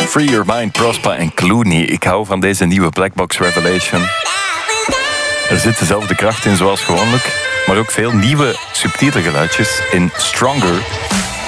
Free Your Mind, Prospa en Clooney. Ik hou van deze nieuwe Black Box Revelation. Er zit dezelfde kracht in zoals gewoonlijk, maar ook veel nieuwe, subtiele geluidjes in Stronger.